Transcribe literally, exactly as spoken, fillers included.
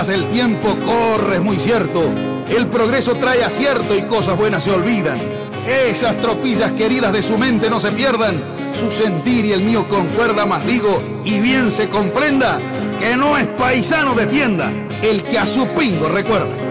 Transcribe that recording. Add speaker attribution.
Speaker 1: El tiempo corre, es muy cierto. El progreso trae acierto y cosas buenas se olvidan. Esas tropillas queridas de su mente no se pierdan. Su sentir y el mío concuerda, más digo, y bien se comprenda, que no es paisano de tienda el que a su pingo recuerda.